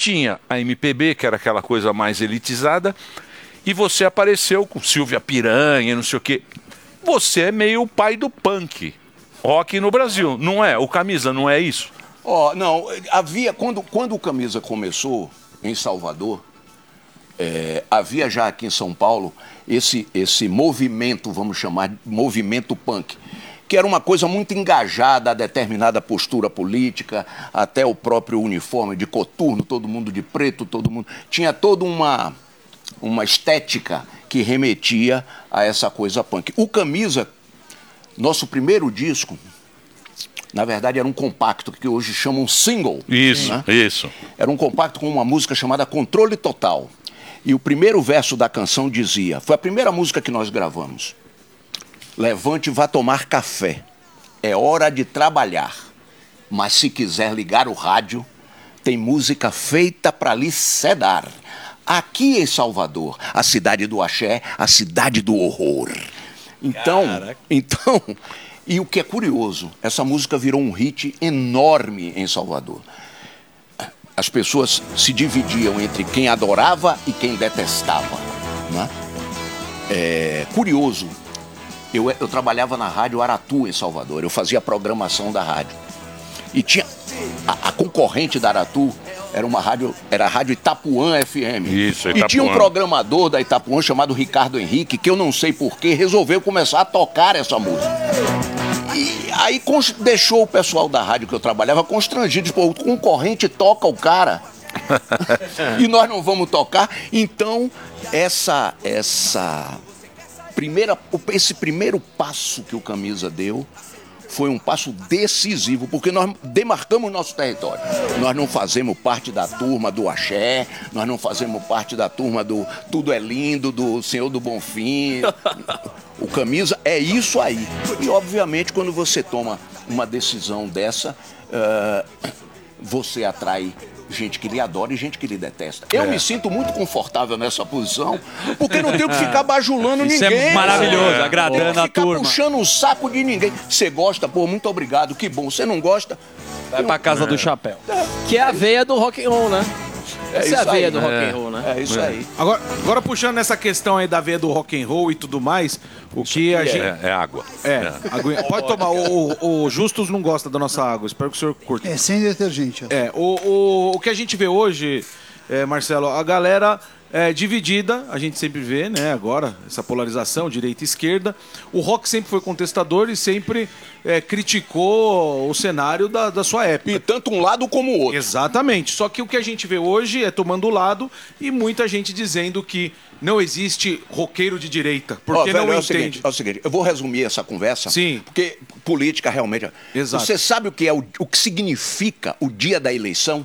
tinha a MPB, que era aquela coisa mais elitizada, e você apareceu com Silvia Piranha, não sei o quê. Você é meio o pai do punk rock no Brasil, não é? O Camisa não é isso? Não, havia, quando o Camisa começou em Salvador, havia já aqui em São Paulo esse movimento, vamos chamar de movimento punk, que era uma coisa muito engajada a determinada postura política, até o próprio uniforme de coturno, todo mundo de preto, todo mundo... Tinha toda uma estética que remetia a essa coisa punk. O Camisa, nosso primeiro disco, na verdade era um compacto, que hoje chamam single. Isso, né? Isso. Era um compacto com uma música chamada Controle Total. E o primeiro verso da canção dizia, foi a primeira música que nós gravamos: levante e vá tomar café, é hora de trabalhar, mas se quiser ligar o rádio, tem música feita para lhe sedar. Aqui em Salvador, a cidade do axé, a cidade do horror. Então, e o que é curioso, essa música virou um hit enorme em Salvador. As pessoas se dividiam entre quem adorava e quem detestava, né? Curioso, eu trabalhava na Rádio Aratu em Salvador, eu fazia a programação da rádio. E tinha a concorrente da Aratu era a Rádio Itapuã FM. Isso, Itapuã. E tinha um programador da Itapuã chamado Ricardo Henrique, que eu não sei porquê, resolveu começar a tocar essa música. E aí deixou o pessoal da rádio que eu trabalhava constrangido. Pô, o concorrente toca o cara e nós não vamos tocar. Então, esse primeiro passo que o Camisa deu foi um passo decisivo, porque nós demarcamos nosso território. Nós não fazemos parte da turma do axé, nós não fazemos parte da turma do Tudo é Lindo, do Senhor do Bonfim. O Camisa é isso aí. E, obviamente, quando você toma uma decisão dessa, você atrai gente que lhe adora e gente que lhe detesta. Eu me sinto muito confortável nessa posição, porque não tenho que ficar bajulando Isso ninguém. é maravilhoso, agradando a turma. Não puxando o saco de ninguém. Você gosta? Pô, muito obrigado, que bom. Você não gosta? Vai pra casa do chapéu. Que é a veia do rock and roll, né? Essa é a veia do rock and roll, né? É isso aí. Agora puxando nessa questão aí da veia do rock and roll e tudo mais, o que a gente... É água. Aguinha. Pode tomar. O Justus não gosta da nossa água. Espero que o senhor curta. É sem detergente. O que a gente vê hoje, Marcelo, a galera dividida, a gente sempre vê, né, agora, essa polarização, direita e esquerda. O rock sempre foi contestador e sempre criticou o cenário da sua época. E tanto um lado como o outro. Exatamente. Só que o que a gente vê hoje é tomando o lado e muita gente dizendo que não existe roqueiro de direita, porque não entende. É o seguinte, eu vou resumir essa conversa. Sim. Porque política realmente... Exato. Você sabe o que significa o dia da eleição?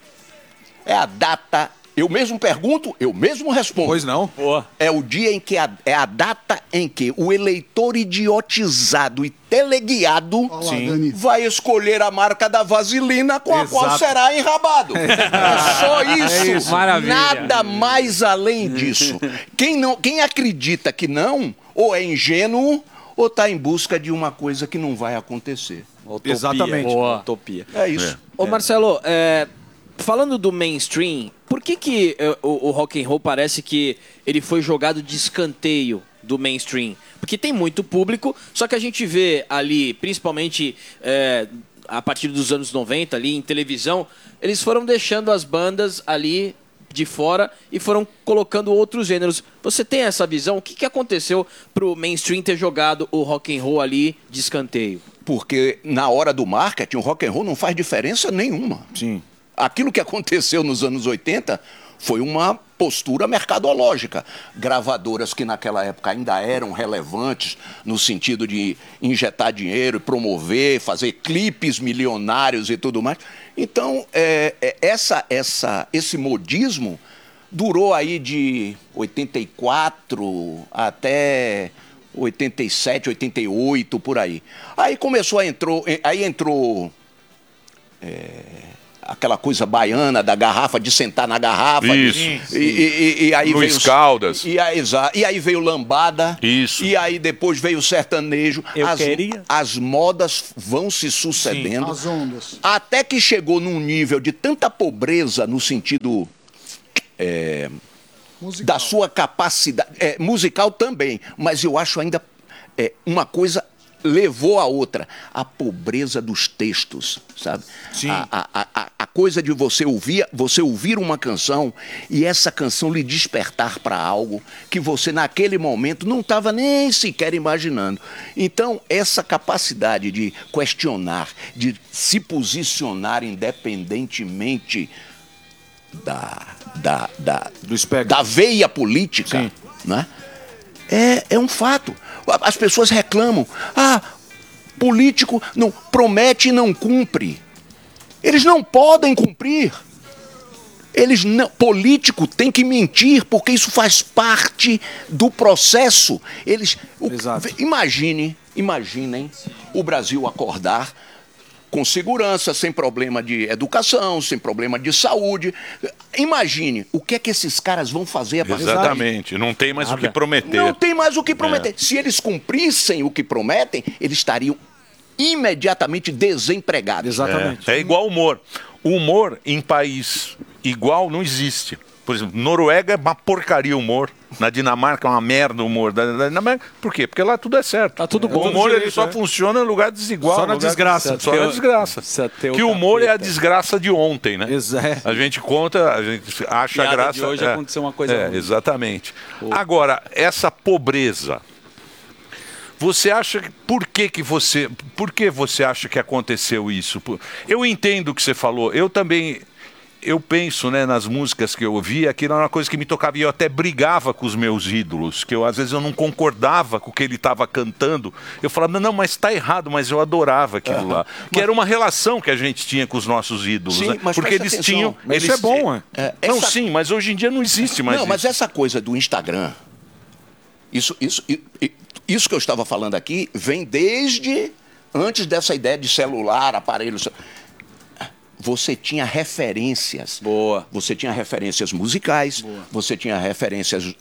É a data... Eu mesmo pergunto, eu mesmo respondo. Pois não. Boa. É o dia em que é a data em que o eleitor idiotizado e teleguiado Dani. vai escolher a marca da vaselina com a qual será enrabado. É só isso. Maravilha. Nada mais além disso. Quem acredita que não, ou é ingênuo, ou está em busca de uma coisa que não vai acontecer. Utopia. Exatamente. Boa. Utopia. É isso. Ô, Marcelo, falando do mainstream, por que o rock and roll parece que ele foi jogado de escanteio do mainstream? Porque tem muito público, só que a gente vê ali, principalmente a partir dos anos 90, ali em televisão, eles foram deixando as bandas ali de fora e foram colocando outros gêneros. Você tem essa visão? O que aconteceu pro mainstream ter jogado o rock and roll ali de escanteio? Porque na hora do marketing, o rock and roll não faz diferença nenhuma. Sim. Aquilo que aconteceu nos anos 80 foi uma postura mercadológica. Gravadoras que naquela época ainda eram relevantes no sentido de injetar dinheiro, promover, fazer clipes milionários e tudo mais. Então, esse modismo durou aí de 84 até 87, 88, por aí. Aí entrou aquela coisa baiana da garrafa, de sentar na garrafa. Isso. E aí Luiz veio Caldas. E aí veio lambada. Isso. E aí depois veio o sertanejo. Eu queria. As modas vão se sucedendo. As ondas. Até que chegou num nível de tanta pobreza no sentido Musical. da sua capacidade. Musical também, mas eu acho ainda uma coisa levou a outra. A pobreza dos textos, sabe? Sim. A coisa de você ouvir uma canção e essa canção lhe despertar para algo que você naquele momento não estava nem sequer imaginando. Então, essa capacidade de questionar, de se posicionar independentemente Do espectro. da veia política, Sim. né? É um fato. As pessoas reclamam. Político não promete e não cumpre. Eles não podem cumprir. Político tem que mentir, porque isso faz parte do processo. Exato. Imaginem o Brasil acordar com segurança, sem problema de educação, sem problema de saúde. Imagine o que é que esses caras vão fazer a partir daí. Exatamente. Não tem mais o que prometer. Não tem mais o que prometer. Se eles cumprissem o que prometem, eles estariam imediatamente desempregados. Exatamente. É igual humor. O humor em país igual não existe. Por exemplo, Noruega é uma porcaria o humor. Na Dinamarca é uma merda o humor. Por quê? Porque lá tudo é certo. Tá tudo bom. O humor ele direito, só funciona em lugar desigual. Só na lugar desgraça. Só na desgraça. Que o humor é a desgraça de ontem, né? Exato. A gente conta, a gente acha Piada graça. de hoje aconteceu uma coisa ruim. Exatamente. Agora, essa pobreza. Você acha por que você acha que aconteceu isso? Eu entendo o que você falou. Eu penso, né, nas músicas que eu ouvia, aquilo era uma coisa que me tocava e eu até brigava com os meus ídolos, que às vezes eu não concordava com o que ele estava cantando. Eu falava, não, mas está errado, mas eu adorava aquilo lá. Que era uma relação que a gente tinha com os nossos ídolos, Sim, né? mas Porque presta eles atenção. tinham... Mas isso é bom, né? Não, sim, mas hoje em dia não existe mais Não, isso. mas essa coisa do Instagram, isso que eu estava falando aqui, vem desde antes dessa ideia de celular, aparelho. Você tinha referências. Boa. Você tinha referências musicais, você tinha referências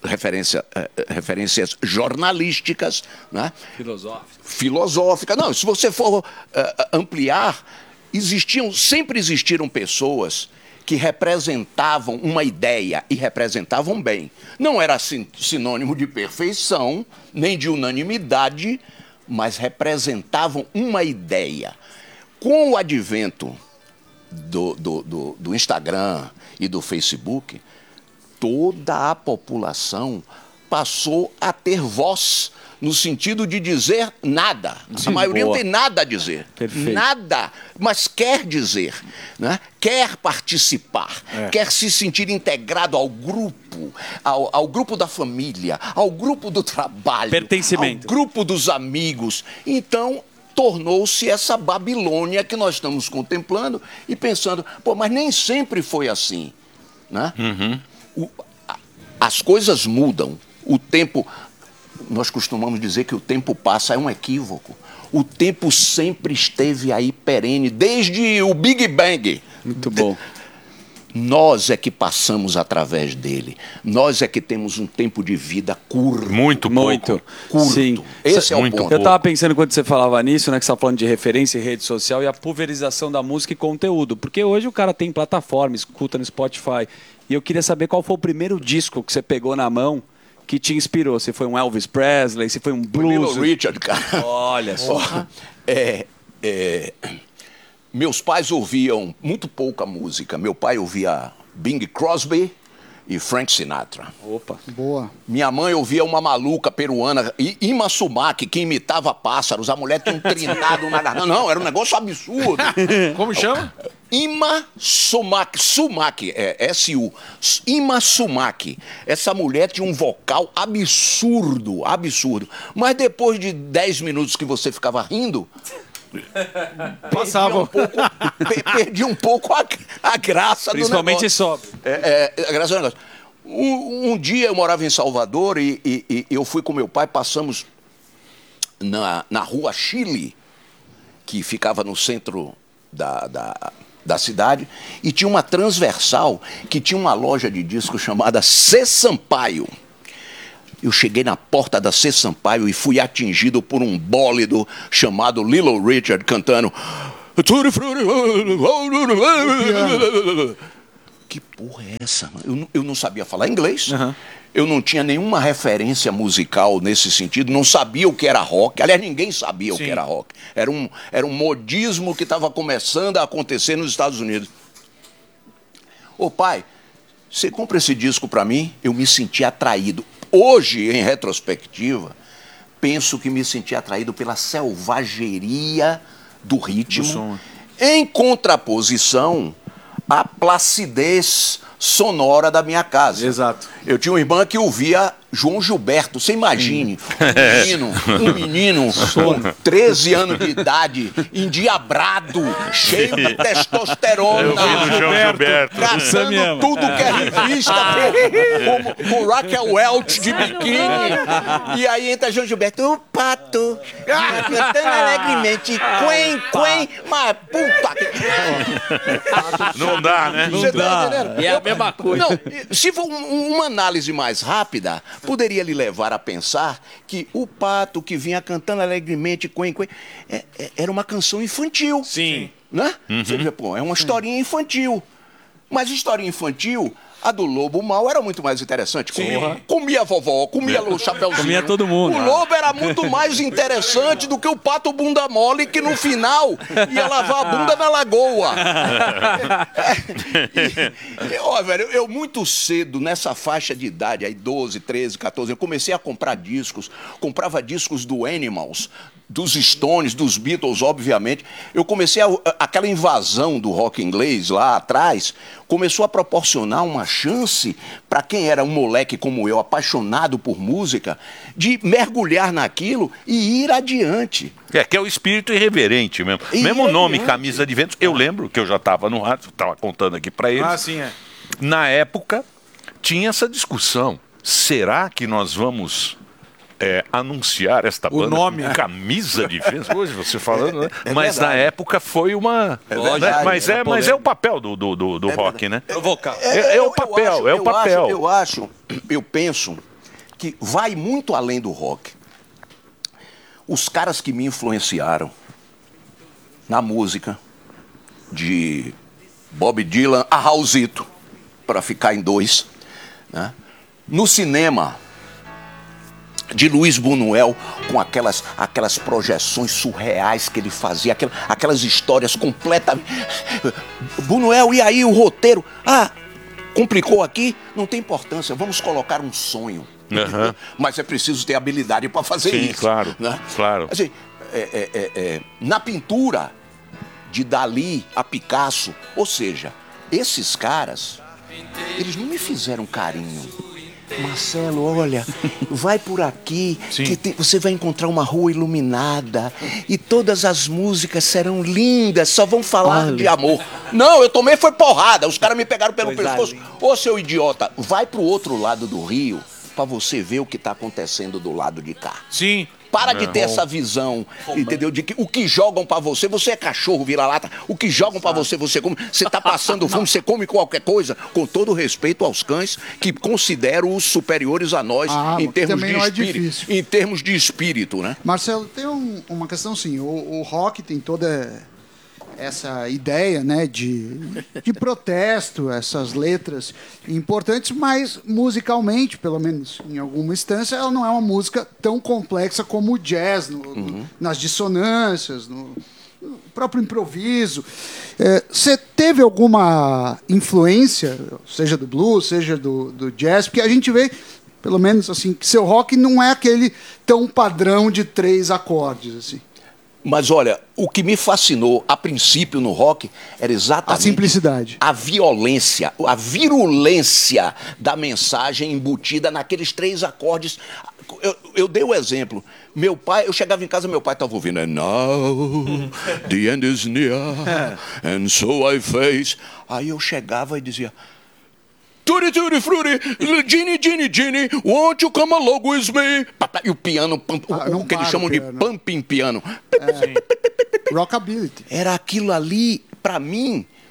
jornalísticas, né? Filosóficas. Não, se você for ampliar, sempre existiram pessoas que representavam uma ideia e representavam bem. Não era sinônimo de perfeição, nem de unanimidade, mas representavam uma ideia. Com o advento do Instagram e do Facebook, toda a população passou a ter voz, no sentido de dizer nada. A maioria não tem nada a dizer. Perfeito. Nada, mas quer dizer, né? Quer participar, quer se sentir integrado ao grupo, ao grupo da família, ao grupo do trabalho, Pertencimento. ao grupo dos amigos. Então, tornou-se essa Babilônia que nós estamos contemplando e pensando, mas nem sempre foi assim, né? As coisas mudam, o tempo... Nós costumamos dizer que o tempo passa, é um equívoco. O tempo sempre esteve aí perene, desde o Big Bang. Muito bom. Nós é que passamos através dele. Nós é que temos um tempo de vida curto. Muito pouco. Muito. Curto. Sim. Esse é o Muito ponto. Eu tava pensando quando você falava nisso, né, que você tava falando de referência em rede social e a pulverização da música e conteúdo. Porque hoje o cara tem plataforma, escuta no Spotify. E eu queria saber qual foi o primeiro disco que você pegou na mão que te inspirou. Se foi um Elvis Presley, se foi um blues. Little Richard, cara. Olha só. Meus pais ouviam muito pouca música. Meu pai ouvia Bing Crosby e Frank Sinatra. Opa. Boa. Minha mãe ouvia uma maluca peruana, Ima Sumac, que imitava pássaros. A mulher tinha um trinado na garganta. Não, era um negócio absurdo. Como chama? Ima Sumac, S-U, Ima Sumac. Essa mulher tinha um vocal absurdo. Mas depois de 10 minutos que você ficava rindo, Passava. perdi um pouco a graça Principalmente do negócio. sóbrio. A graça do negócio. Um dia eu morava em Salvador e eu fui com meu pai, passamos na rua Chile, que ficava no centro da cidade, e tinha uma transversal que tinha uma loja de discos chamada C. Sampaio. Eu cheguei na porta da C. Sampaio e fui atingido por um bólido chamado Little Richard cantando... Que porra é essa? Eu não sabia falar inglês. Uhum. Eu não tinha nenhuma referência musical nesse sentido. Não sabia o que era rock. Aliás, ninguém sabia o que era rock. Era um modismo que estava começando a acontecer nos Estados Unidos. Ô pai, você compra esse disco para mim? Eu me senti atraído. Hoje, em retrospectiva, penso que me senti atraído pela selvageria do ritmo, em contraposição à placidez sonora da minha casa. Exato. Eu tinha uma irmã que ouvia João Gilberto. Você imagine, um menino com 13 anos de idade, endiabrado, cheio de testosterona, João Gilberto, tratando tudo que é revista, com Raquel Welch de biquíni. E aí entra João Gilberto, o pato, cantando alegremente, quen, mas puta que... Não dá, né? Você tá entendendo? É a mesma coisa. Não, se for uma análise mais rápida, poderia lhe levar a pensar que o pato que vinha cantando alegremente, era uma canção infantil. Sim. Né? Você diz, pô, é uma historinha infantil. Mas historinha infantil, a do Lobo Mau era muito mais interessante. Comia a vovó, comia o Chapeuzinho. Comia todo mundo. O lobo era muito mais interessante do que o pato bunda mole, que no final ia lavar a bunda na lagoa. Ó, velho, eu muito cedo, nessa faixa de idade, aí 12, 13, 14, eu comecei a comprar discos. Comprava discos do Animals, dos Stones, dos Beatles, obviamente. Eu comecei aquela invasão do rock inglês lá atrás, começou a proporcionar uma chance para quem era um moleque como eu, apaixonado por música, de mergulhar naquilo e ir adiante. Que é o espírito irreverente mesmo. Mesmo nome, Camisa de Ventos, eu lembro que eu já estava no rádio, estava contando aqui para eles. Ah, sim, é. Na época, tinha essa discussão. Será que nós vamos... anunciar esta banda nome, com Camisa de Ventos, hoje você falando, né? Mas na época foi uma... verdade, mas é o papel do rock, né? Provocar. O papel. Eu penso que vai muito além do rock. Os caras que me influenciaram na música, de Bob Dylan a Raulzito, para ficar em dois, né? No cinema, de Luiz Buñuel, com aquelas projeções surreais que ele fazia, aquelas histórias completamente... Buñuel, e aí o roteiro? Ah, complicou aqui? Não tem importância, vamos colocar um sonho. Uhum. Mas é preciso ter habilidade para fazer Sim, isso. Claro, né? claro. Assim, na pintura, de Dalí a Picasso, ou seja, esses caras, eles não me fizeram carinho. Marcelo, olha, vai por aqui, que você vai encontrar uma rua iluminada e todas as músicas serão lindas, só vão falar de amor. Não, eu tomei foi porrada, os caras me pegaram pelo pescoço. Ô, seu idiota, vai pro outro lado do rio pra você ver o que tá acontecendo do lado de cá. Sim. Para de ter essa visão, entendeu? De que o que jogam pra você é cachorro, vira-lata. O que jogam pra você come. Você tá passando fome, você come qualquer coisa. Com todo respeito aos cães, que considero os superiores a nós em termos de espírito. Em termos de espírito, né? Marcelo, tem uma questão assim. O rock tem toda essa ideia, né, de protesto, essas letras importantes, mas musicalmente, pelo menos em alguma instância, ela não é uma música tão complexa como o jazz, nas dissonâncias, no próprio improviso. Você teve alguma influência, seja do blues, seja do jazz? Porque a gente vê, pelo menos assim, que seu rock não é aquele tão padrão de 3 acordes, assim. Mas olha, o que me fascinou a princípio no rock era exatamente a simplicidade, a violência, a virulência da mensagem embutida naqueles 3 acordes. Eu dei o exemplo. Meu pai, eu chegava em casa, meu pai estava ouvindo. And now the end is near, and so I face. Aí eu chegava e dizia... Tutti, tutti, frutti, Gini, Gini, Gini, won't you come along with me? E o piano, o que eles chamam de pumping piano. Rockabilly. Era aquilo ali, pra mim,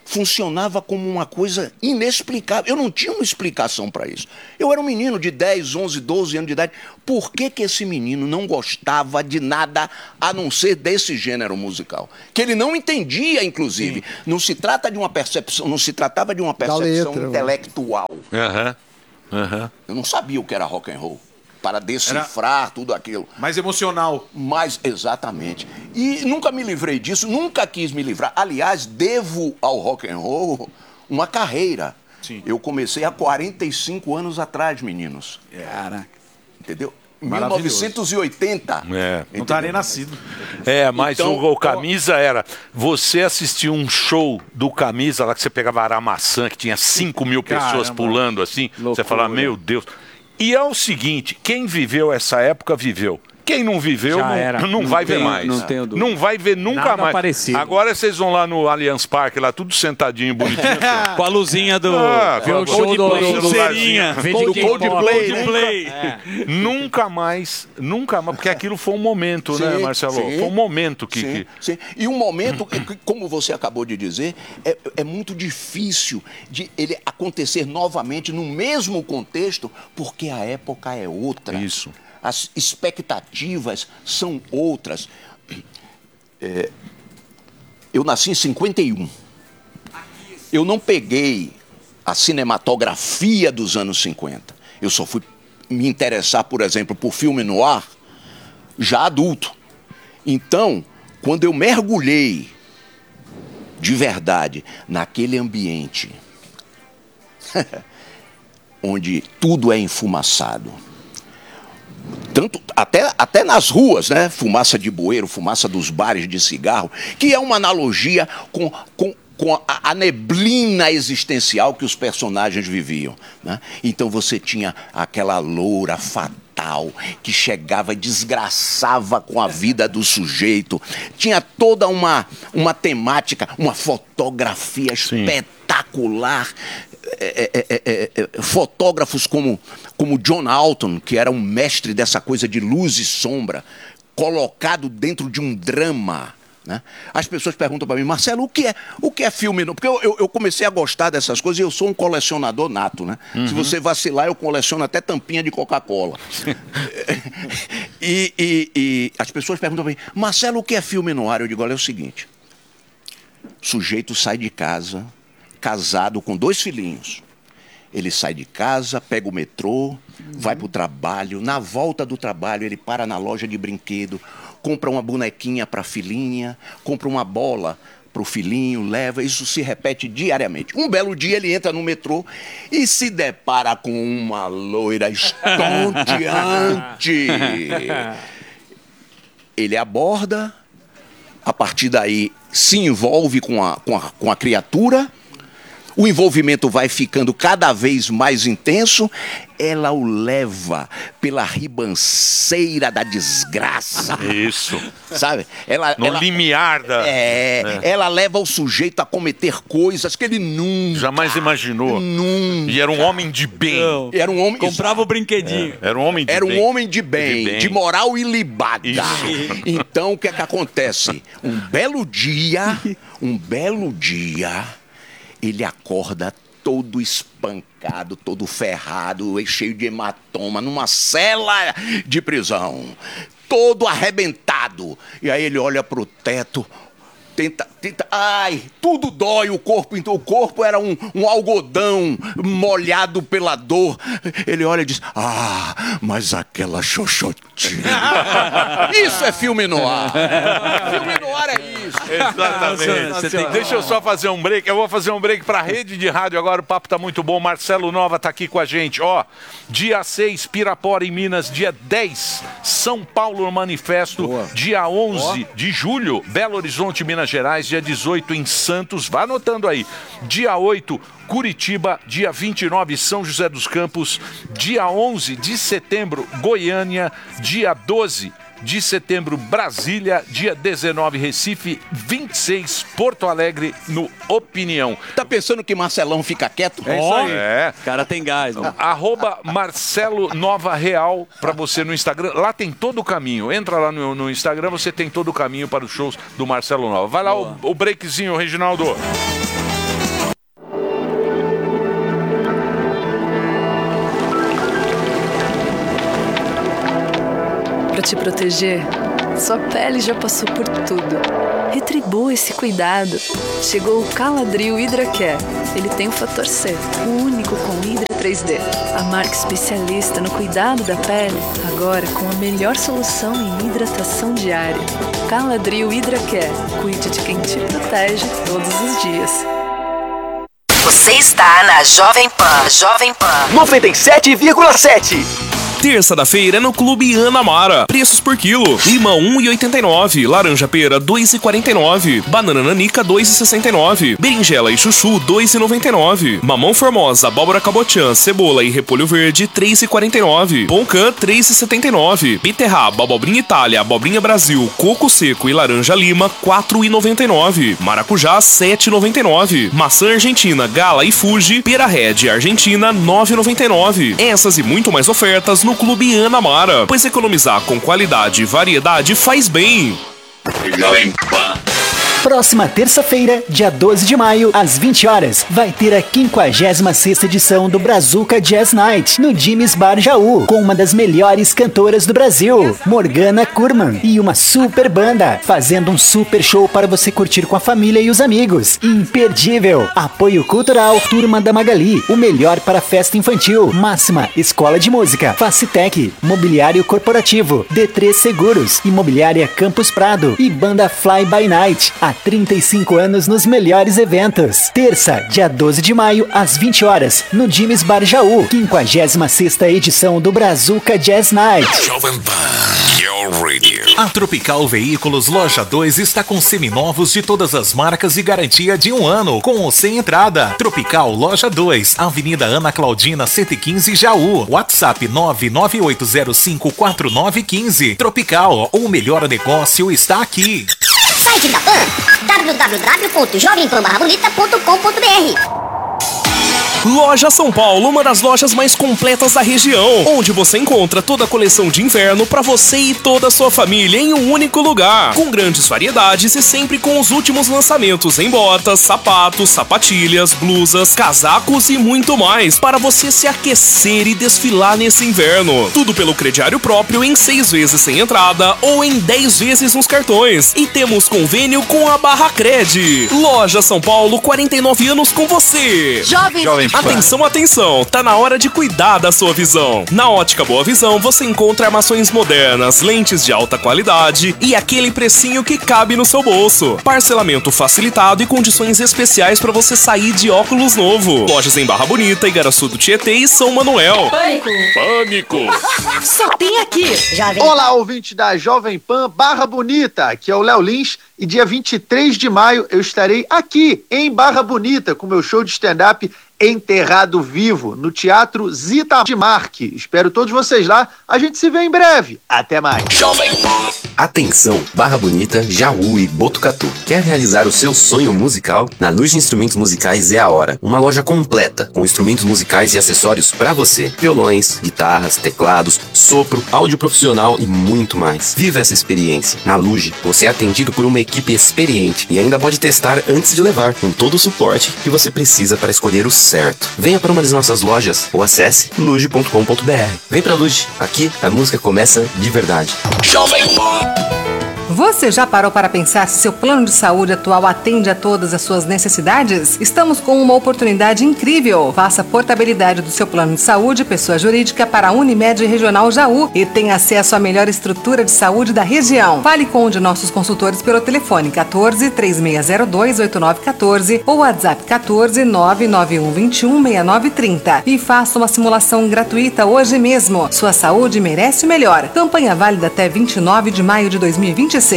funcionava como uma coisa inexplicável. Eu não tinha uma explicação para isso. Eu era um menino de 10, 11, 12 anos de idade. Por que esse menino não gostava de nada a não ser desse gênero musical? Que ele não entendia, inclusive. Não se trata de uma percepção, não se tratava de uma percepção intelectual. Eu não sabia o que era rock and roll. Para decifrar tudo aquilo. Mais emocional. Mais, exatamente. E nunca me livrei disso, nunca quis me livrar. Aliás, devo ao rock and roll uma carreira. Sim. Eu comecei há 45 anos atrás, meninos. Caraca. Entendeu? Em Maravilhoso. 1980. Não tá nem nascido. Mas Então, o Camisa era... Você assistiu um show do Camisa, lá que você pegava Aramaçã, que tinha 5 mil pessoas pulando assim. Você falava, meu Deus... E é o seguinte, quem viveu essa época, viveu. Quem não viveu, não vai ver mais. Não vai ver nunca mais. Parecido. Agora vocês vão lá no Allianz Parque, lá tudo sentadinho, bonitinho. Com a luzinha do... Vê o show do celularzinho. do Coldplay. Nunca mais, porque aquilo foi um momento, né, Marcelo? Foi um momento que... Sim. E um momento, como você acabou de dizer, é muito difícil de ele acontecer novamente no mesmo contexto, porque a época é outra. Isso. As expectativas são outras. Eu nasci em 51. Eu não peguei a cinematografia dos anos 50. Eu só fui me interessar, por exemplo, por filme noir já adulto. Então, quando eu mergulhei de verdade naquele ambiente onde tudo é enfumaçado, tanto, até nas ruas, né? Fumaça de bueiro, fumaça dos bares de cigarro, que é uma analogia com a neblina existencial que os personagens viviam, né? Então você tinha aquela loura fatal que chegava e desgraçava com a vida do sujeito. Tinha toda uma temática, uma fotografia espetacular. Fotógrafos como John Alton, que era um mestre dessa coisa de luz e sombra, colocado dentro de um drama, né? As pessoas perguntam para mim, Marcelo, o que é filme? Porque eu comecei a gostar dessas coisas e eu sou um colecionador nato, né? Se você vacilar, eu coleciono até tampinha de Coca-Cola. e as pessoas perguntam para mim, Marcelo, o que é filme no ar? Eu digo, olha, é o seguinte, o sujeito sai de casa casado com 2 filhinhos. Ele sai de casa, pega o metrô, vai para o trabalho. Na volta do trabalho, ele para na loja de brinquedo, compra uma bonequinha para a filhinha, compra uma bola para o filhinho, leva. Isso se repete diariamente. Um belo dia, ele entra no metrô e se depara com uma loira estonteante. Ele aborda, a partir daí se envolve com a criatura. O envolvimento vai ficando cada vez mais intenso. Ela o leva pela ribanceira da desgraça. Isso. Sabe? No limiar da... Ela leva o sujeito a cometer coisas que ele nunca... Jamais imaginou. Nunca. E era um homem de bem. Não. Era um homem... Comprava o brinquedinho. Era um homem de bem. Era um homem de bem, de moral ilibada. Isso. Então, o que é que acontece? Um belo dia, ele acorda todo espancado, todo ferrado, cheio de hematoma, numa cela de prisão, todo arrebentado. E aí ele olha pro teto, tenta, ai, tudo dói o corpo. Então o corpo era um algodão molhado pela dor. Ele olha e diz, mas aquela xoxotinha. Isso é filme noir. Filme noir é isso. Exatamente. Deixa eu só fazer um break. Eu vou fazer um break para a rede de rádio agora. O papo tá muito bom. Marcelo Nova tá aqui com a gente. Dia 6, Pirapora em Minas. Dia 10, São Paulo no Manifesto. Boa. Dia 11 de julho, Belo Horizonte, Minas Gerais. Dia 18 em Santos. Vá anotando aí. Dia 8, Curitiba. Dia 29, São José dos Campos. Dia 11 de setembro, Goiânia. Dia 12 de setembro, Brasília. Dia 19, Recife. 26, Porto Alegre, no Opinião. Tá pensando que Marcelão fica quieto? É isso aí. O cara tem gás. @Marcelo Nova Real para você no Instagram. Lá tem todo o caminho. Entra lá no Instagram, você tem todo o caminho para os shows do Marcelo Nova. Vai lá o breakzinho, Reginaldo. para te proteger? Sua pele já passou por tudo. Retribua esse cuidado. Chegou o Caladril Hydra Care. Ele tem o fator C, o único com Hydra 3D. A marca especialista no cuidado da pele, agora com a melhor solução em hidratação diária. Caladril Hydra Care. Cuide de quem te protege todos os dias. Você está na Jovem Pan. Jovem Pan 97,7. Terça da feira no Clube Ana Mara. Preços por quilo: limão 1,89, laranja pera 2,49, banana nanica 2,69, berinjela e chuchu 2,99, mamão formosa, abóbora cabotiã, cebola e repolho verde 3,49, poncã 3,79, beterraba, abobrinha Itália, abobrinha Brasil, coco seco e laranja lima 4,99, maracujá 7,99, maçã argentina, gala e fuji, pera red argentina 9,99. Essas e muito mais ofertas no Clube Ana Mara, pois economizar com qualidade e variedade faz bem. Próxima terça-feira, dia 12 de maio, às 20 horas, vai ter a 56ª edição do Brazuca Jazz Night, no Jimmy's Bar Jaú, com uma das melhores cantoras do Brasil, Morgana Kurman, e uma super banda, fazendo um super show para você curtir com a família e os amigos. Imperdível! Apoio cultural, Turma da Magali, o melhor para festa infantil, Máxima, Escola de Música, Facitec, Mobiliário Corporativo, D3 Seguros, Imobiliária Campus Prado e Banda Fly by Night. Há 35 anos nos melhores eventos. Terça, dia 12 de maio, às 20 horas, no Jimmy's Bar Jaú, 56ª edição do Brazuca Jazz Night. Jovem Pan, your radio. A Tropical Veículos Loja 2 está com seminovos de todas as marcas e garantia de 1 ano, com ou sem entrada. Tropical Loja 2, Avenida Ana Claudina 115, Jaú. WhatsApp 998054915. Tropical, o melhor negócio está aqui. Site da Pan, www.jovempan-bonita.com.br. Loja São Paulo, uma das lojas mais completas da região, onde você encontra toda a coleção de inverno para você e toda a sua família em um único lugar, com grandes variedades e sempre com os últimos lançamentos em botas, sapatos, sapatilhas, blusas, casacos e muito mais, para você se aquecer e desfilar nesse inverno. Tudo pelo crediário próprio em 6 vezes sem entrada ou em 10 vezes nos cartões. E temos convênio com a Barracred. Loja São Paulo, 49 anos com você. Jovem Pan. Atenção, atenção, tá na hora de cuidar da sua visão. Na Ótica Boa Visão você encontra armações modernas, lentes de alta qualidade e aquele precinho que cabe no seu bolso. Parcelamento facilitado e condições especiais para você sair de óculos novo. Lojas em Barra Bonita, Igaraçu do Tietê e São Manuel. Pânico. Só tem aqui. Olá, ouvinte da Jovem Pan Barra Bonita, aqui é o Léo Lins e dia 23 de maio eu estarei aqui em Barra Bonita com meu show de stand-up Enterrado Vivo, no Teatro Zita de Marque. Espero todos vocês lá. A gente se vê em breve. Até mais. Atenção, Barra Bonita, Jaú e Botucatu. Quer realizar o seu sonho musical? Na Luz de Instrumentos Musicais é a hora. Uma loja completa, com instrumentos musicais e acessórios para você. Violões, guitarras, teclados, sopro, áudio profissional e muito mais. Viva essa experiência. Na Luz, você é atendido por uma equipe experiente e ainda pode testar antes de levar, com todo o suporte que você precisa para escolher o certo. Venha para uma das nossas lojas ou acesse luge.com.br. Vem pra Luge. Aqui a música começa de verdade. Jovem Pan. Você já parou para pensar se seu plano de saúde atual atende a todas as suas necessidades? Estamos com uma oportunidade incrível. Faça a portabilidade do seu plano de saúde, pessoa jurídica, para a Unimed Regional Jaú e tenha acesso à melhor estrutura de saúde da região. Fale com um de nossos consultores pelo telefone 14 3602 8914 ou WhatsApp 14 991 21 6930 e faça uma simulação gratuita hoje mesmo. Sua saúde merece o melhor. Campanha válida até 29 de maio de 2026.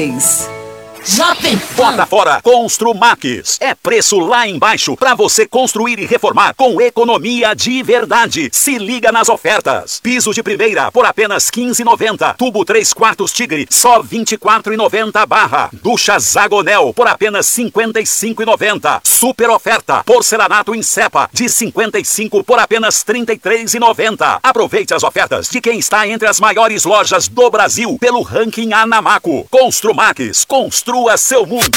Jovem Bota fora Construmax. É preço lá embaixo para você construir e reformar com economia de verdade. Se liga nas ofertas. Piso de primeira por apenas R$ 15,90. Tubo 3/4 Tigre só R$ 24,90 barra. Ducha Zagonel por apenas R$ 55,90. Super oferta. Porcelanato em cepa de 55 por apenas R$ 33,90. Aproveite as ofertas de quem está entre as maiores lojas do Brasil pelo ranking Anamaco. Construmax. Construa seu mundo.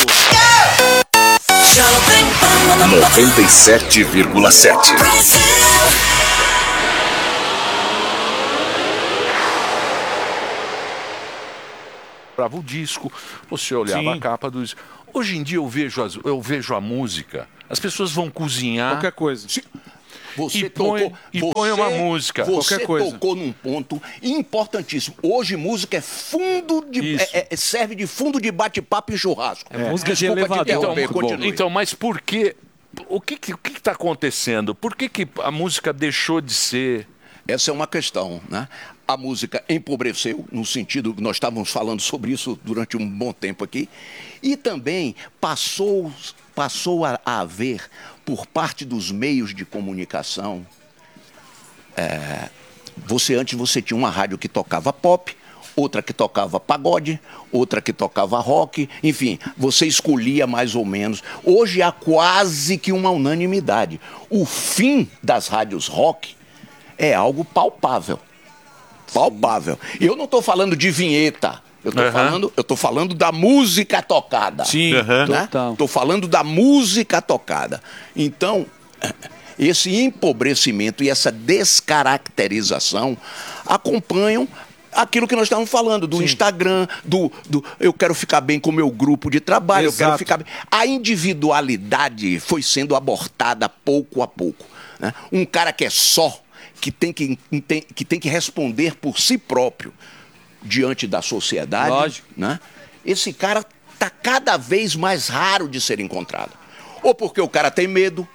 97,7. comprava o disco, você olhava a capa do disco. Hoje em dia eu vejo a música, as pessoas vão cozinhar... Qualquer coisa. Você põe uma música. Você Qualquer coisa. tocou num ponto importantíssimo. Hoje música é fundo de serve de fundo de bate-papo e churrasco. Música de elevador. Então, mas por quê? O que está acontecendo? Por que a música deixou de ser? Essa é uma questão, né? A música empobreceu, no sentido, nós estávamos falando sobre isso durante um bom tempo aqui, e também passou a haver, por parte dos meios de comunicação, antes você tinha uma rádio que tocava pop, outra que tocava pagode, outra que tocava rock, enfim, você escolhia mais ou menos. Hoje há quase que uma unanimidade. O fim das rádios rock é algo palpável. Palpável. E eu não estou falando de vinheta. Eu tô falando da música tocada. Sim, né? Tô falando da música tocada. Então, esse empobrecimento e essa descaracterização acompanham aquilo que nós estávamos falando, do Instagram, do eu quero ficar bem com o meu grupo de trabalho, eu quero ficar bem. A individualidade foi sendo abortada pouco a pouco. Né? Um cara que é só, que tem que responder por si próprio diante da sociedade, lógico, né? Esse cara está cada vez mais raro de ser encontrado. Ou porque o cara tem medo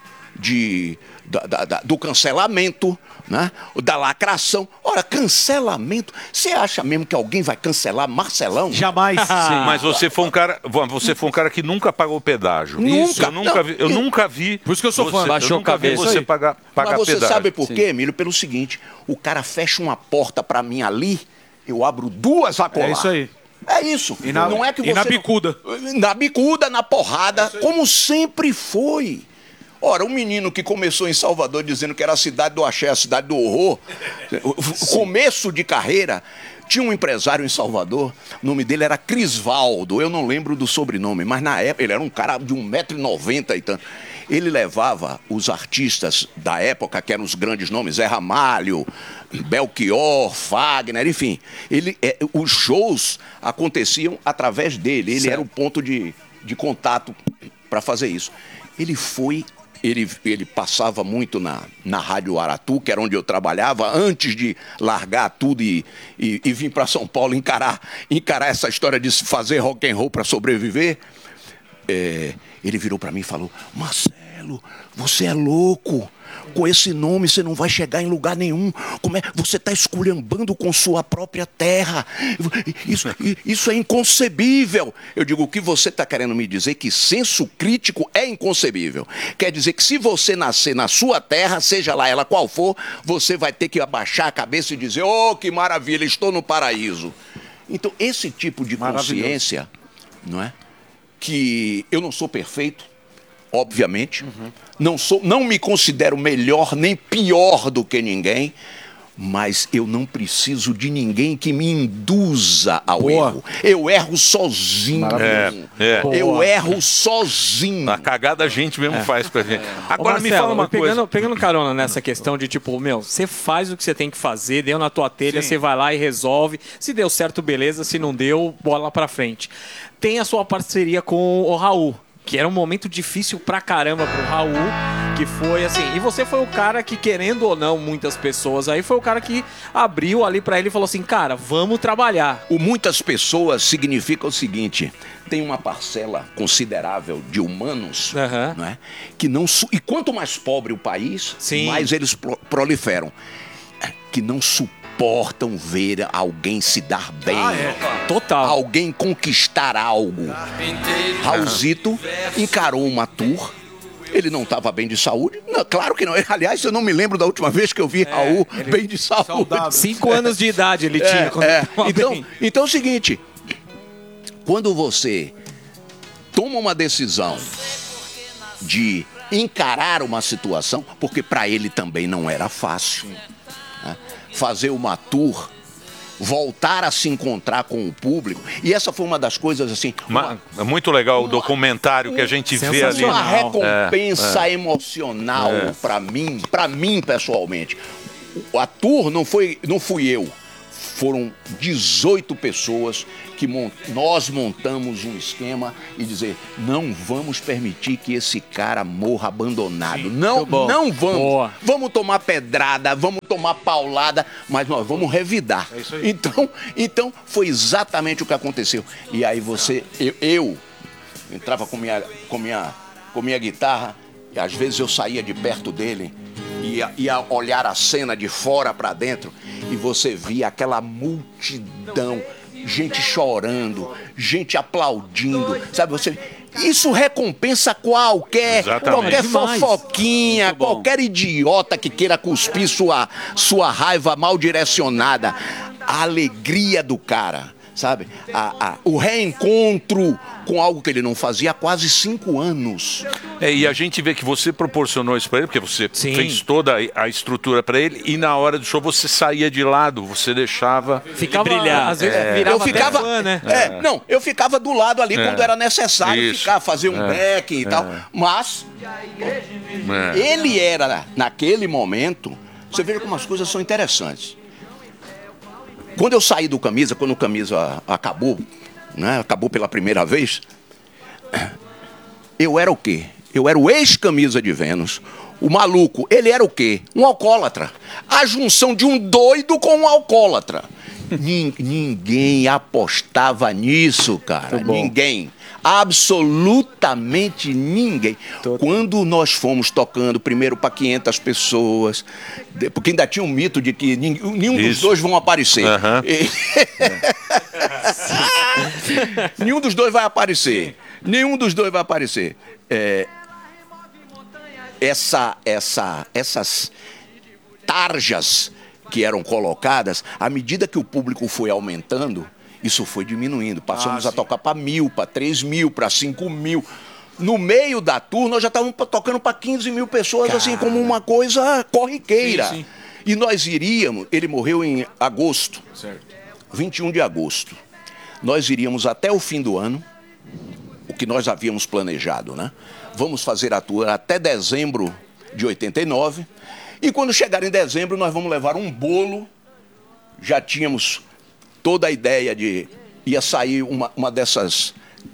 do cancelamento, né? Da lacração. Ora, cancelamento, você acha mesmo que alguém vai cancelar Marcelão? Jamais. Mas você foi um cara que nunca pagou pedágio. Nunca. Eu nunca vi. Por isso que eu sou fã. Eu nunca vi você pagar Mas você pedágio. sabe por quê, Emílio? Pelo seguinte, o cara fecha uma porta para mim ali, eu abro duas acolá. É isso aí. É isso. Não é que você na bicuda. Na bicuda, na porrada, como sempre foi. Ora, um menino que começou em Salvador dizendo que era a cidade do axé, a cidade do horror, começo de carreira, tinha um empresário em Salvador, o nome dele era Crisvaldo, eu não lembro do sobrenome, mas na época ele era um cara de 1,90 m e tanto. Ele levava os artistas da época, que eram os grandes nomes, Zé Ramalho, Belchior, Fagner, enfim. Os shows aconteciam através dele, ele era o ponto de contato para fazer isso. Ele passava muito na Rádio Aratu, que era onde eu trabalhava, antes de largar tudo e vir para São Paulo encarar essa história de se fazer rock and roll para sobreviver. Ele virou para mim e falou: Marcelo, você é louco. Com esse nome você não vai chegar em lugar nenhum. Você está esculhambando com sua própria terra. Isso é inconcebível. Eu digo, o que você está querendo me dizer? Que senso crítico é inconcebível. Quer dizer que se você nascer na sua terra, seja lá ela qual for, você vai ter que abaixar a cabeça e dizer: oh, que maravilha, estou no paraíso. Então, esse tipo de consciência, não é? Que eu não sou perfeito, obviamente, não me considero melhor nem pior do que ninguém, mas eu não preciso de ninguém que me induza ao erro. Eu erro sozinho. Eu erro sozinho. A cagada a gente mesmo faz pra gente. Agora, Marcelo, me fala uma coisa. Pegando carona nessa questão de tipo, você faz o que você tem que fazer, deu na tua telha, você vai lá e resolve. Se deu certo, beleza. Se não deu, bola pra frente. Tem a sua parceria com o Raul, que era um momento difícil pra caramba pro Raul, que foi assim, e você foi o cara que, querendo ou não, muitas pessoas aí, foi o cara que abriu ali pra ele e falou assim: cara, vamos trabalhar. O muitas pessoas significa o seguinte: tem uma parcela considerável de humanos, não é? Que não e quanto mais pobre o país, mais eles proliferam, que não suportam ver alguém se dar bem. Total. Alguém conquistar algo. Raulzito encarou uma tour. Ele não estava bem de saúde? Não, claro que não. Aliás, eu não me lembro da última vez que eu vi Raul bem de saúde. Saudável. 5 anos de idade ele tinha. Então é o seguinte: quando você toma uma decisão de encarar uma situação, porque para ele também não era fácil, né? Fazer uma tour, voltar a se encontrar com o público, e essa foi uma das coisas assim... É muito legal o documentário que a gente vê ali. Uma recompensa emocional para mim pessoalmente. A tour não fui eu, foram 18 pessoas que nós montamos um esquema e dizer, não vamos permitir que esse cara morra abandonado. Sim, não vamos. Boa. Vamos tomar pedrada, vamos tomar paulada, mas nós vamos revidar. É isso aí. Então foi exatamente o que aconteceu. E aí eu entrava com minha guitarra e às vezes eu saía de perto dele e ia olhar a cena de fora para dentro e você via aquela multidão, gente chorando, gente aplaudindo, sabe? Isso recompensa qualquer fofoquinha, qualquer idiota que queira cuspir sua raiva mal direcionada. A alegria do cara, sabe? O reencontro com algo que ele não fazia há quase 5 anos. E a gente vê que você proporcionou isso para ele, porque você fez toda a estrutura para ele, e na hora do show você saía de lado, você deixava... Ficava brilhar. Às vezes virava eu ficava, fã, né? Não, eu ficava do lado ali quando era necessário fazer um backing e tal. Mas ele era, naquele momento, você veja como as coisas são interessantes. Quando eu saí do Camisa, quando o Camisa acabou, né, acabou pela primeira vez, eu era o quê? Eu era o ex-Camisa de Vênus. O maluco, ele era o quê? Um alcoólatra. A junção de um doido com um alcoólatra. Ninguém apostava nisso, cara. Ninguém. Absolutamente ninguém. Quando nós fomos tocando primeiro para 500 pessoas, porque ainda tinha um mito de que nenhum dos dois vão aparecer. Nenhum dos dois vai aparecer. Nenhum dos dois vai aparecer. Essas tarjas que eram colocadas, à medida que o público foi aumentando, isso foi diminuindo. Passamos a tocar para 1.000, para 3.000, para 5.000. No meio da tour, nós já estávamos tocando para 15.000 pessoas, assim, como uma coisa corriqueira. Sim. E nós iríamos, ele morreu em agosto, 21 de agosto. Nós iríamos até o fim do ano, o que nós havíamos planejado, né? Vamos fazer a tour até dezembro de 89. E quando chegar em dezembro, nós vamos levar um bolo. Já tínhamos toda a ideia de... Ia sair uma dessas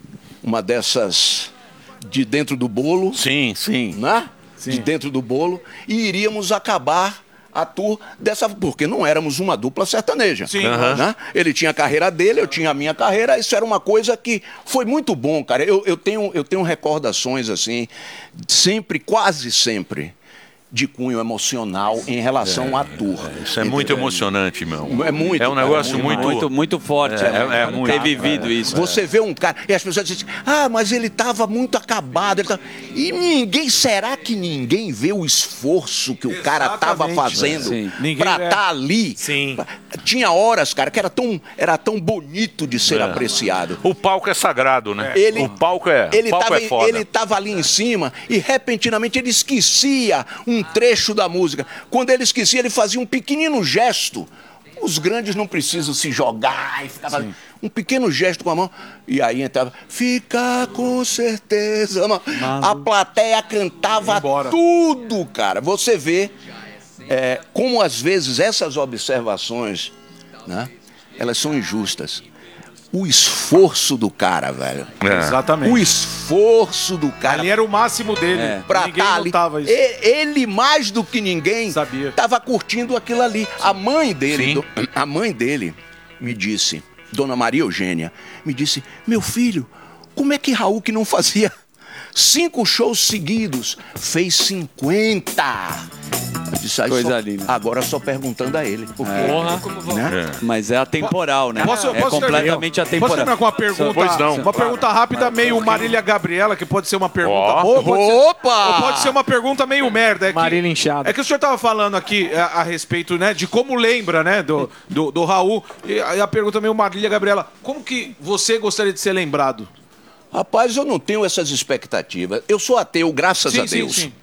de dentro do bolo. Sim. Né? Sim. De dentro do bolo. E iríamos acabar a tour dessa... Porque não éramos uma dupla sertaneja. Sim. Né? Ele tinha a carreira dele, eu tinha a minha carreira. Isso era uma coisa que foi muito bom, cara. Eu tenho recordações, assim, sempre, quase sempre, de cunho emocional em relação à tour. Isso é muito emocionante, meu. É muito. É um negócio muito forte. Muito ter vivido isso. Você vê um cara, e as pessoas dizem, mas ele estava muito acabado. E será que ninguém vê o esforço que o cara estava fazendo para estar ali? Sim. Tinha horas, cara, que era tão bonito de ser apreciado. O palco é sagrado, né? O palco é foda. Ele estava ali em cima e repentinamente ele esquecia um trecho da música. Quando ele esquecia, ele fazia um pequenino gesto. Os grandes não precisam se jogar e ficava um pequeno gesto com a mão. E aí entrava, fica com certeza. A plateia cantava tudo, cara. Você vê como às vezes essas observações, né, elas são injustas. O esforço do cara, velho. Exatamente. O esforço do cara. Ali era o máximo dele. Pra estar ali. Isso. Ele, mais do que ninguém, estava curtindo aquilo ali. A mãe dele me disse, Dona Maria Eugênia, me disse, meu filho, como é que Raul, que não fazia 5 shows seguidos, fez 50? Coisa linda. Agora só perguntando a ele. Porque, né? Mas é atemporal, né? Posso completamente atemporal. Posso terminar com uma pergunta? Uma pergunta rápida, meio Marília Gabriela, que pode ser uma pergunta boa. Ou pode ser uma pergunta meio merda. Marília inchada. É que o senhor estava falando aqui a respeito, né, de como lembra, né, do Raul. E a pergunta meio Marília Gabriela. Como que você gostaria de ser lembrado? Rapaz, eu não tenho essas expectativas. Eu sou ateu, graças a Deus. Sim.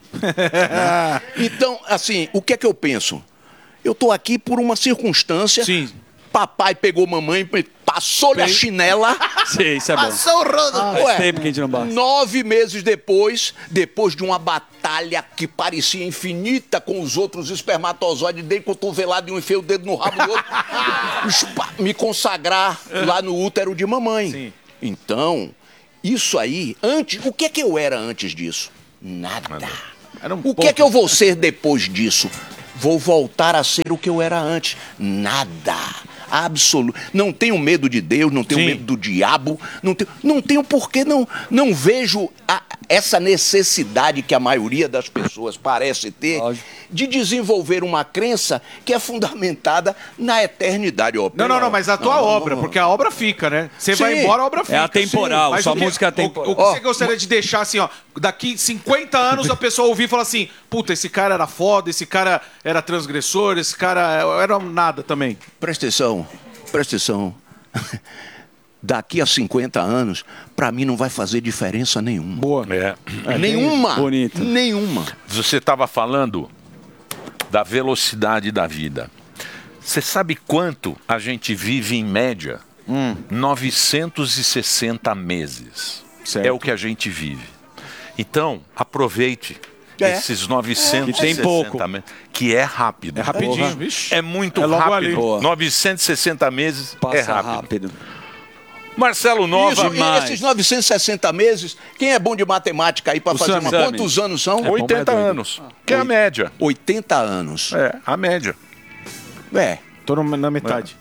Então, assim, o que é que eu penso? Eu estou aqui por uma circunstância Papai pegou mamãe, passou-lhe a chinela. Sim, isso é bom. Passou o rodo. Faz tempo que a gente não bate. 9 meses depois de uma batalha que parecia infinita com os outros espermatozoides, dei cotovelado e um enfiei o dedo no rabo do outro, me consagrar lá no útero de mamãe. Sim. Então, isso aí, antes, o que é que eu era antes disso? Nada. O que é que eu vou ser depois disso? Vou voltar a ser o que eu era antes. Nada. Absoluto. Não tenho medo de Deus, não tenho medo do diabo, não tenho porquê, não vejo essa necessidade que a maioria das pessoas parece ter de desenvolver uma crença que é fundamentada na eternidade. Não, mas a tua obra, porque a obra fica, né? Você vai embora, a obra fica. É atemporal, Mas sua música é atemporal. O que você gostaria de deixar assim, ó, daqui 50 anos a pessoa ouvir e falar assim, puta, esse cara era foda, esse cara era transgressor, esse cara era nada também. Presta atenção. Daqui a 50 anos, pra mim não vai fazer diferença nenhuma. Boa. Nenhuma. Bonito. Nenhuma. Você estava falando da velocidade da vida. Você sabe quanto a gente vive em média? 960 meses. Certo. É o que a gente vive. Então, aproveite esses 960 que tem pouco. meses, que é rápido. É rapidinho, vixe. É muito É logo ali. rápido. Boa. 960 meses Passa é rápido. rápido. Marcelo Nova. Isso, e esses 960 meses, quem é bom de matemática aí pra fazer uma... Sami. Quantos anos são? 80 anos. Que é a média. 80 anos. É, a média. Tô na metade.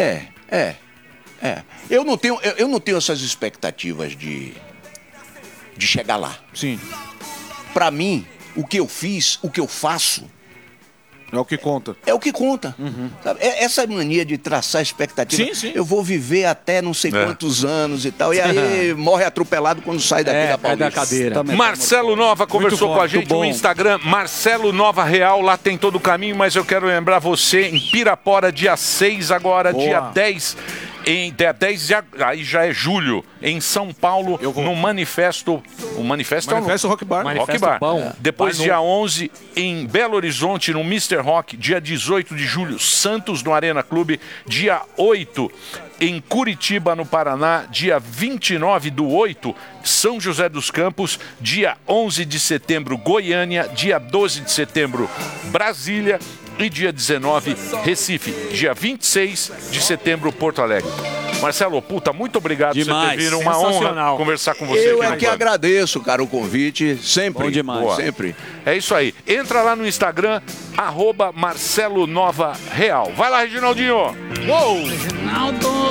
Eu não tenho essas expectativas de chegar lá. Sim. Pra mim, o que eu fiz, o que eu faço... É o que conta. É o que conta. Sabe? Essa mania de traçar expectativa. Sim. Eu vou viver até não sei quantos anos e tal. E aí morre atropelado quando sai daqui da Paulista. da cadeira. Marcelo Nova conversou bom, com a gente no Instagram, Marcelo Nova Real, lá tem todo o caminho, mas eu quero lembrar você, em Pirapora, dia 6 agora, dia 10, dia 10 de aí já é julho, em São Paulo, no Manifesto. O Manifesto Rock Bar. Rock Bar. Bom. Depois, dia 11, em Belo Horizonte, no Mr. Rock, dia 18 de julho, Santos, no Arena Clube, dia 8, em Curitiba, no Paraná, dia 29/8, São José dos Campos, dia 11 de setembro, Goiânia, dia 12 de setembro, Brasília e dia 19, Recife, dia 26 de setembro, Porto Alegre. Marcelo, puta, muito obrigado por você ter vindo, uma honra conversar com você. Eu é que agradeço, cara, o convite, sempre. Bom demais. Sempre. É isso aí, entra lá no Instagram, @Marcelo Nova Real. Vai lá, Reginaldinho. Reginaldo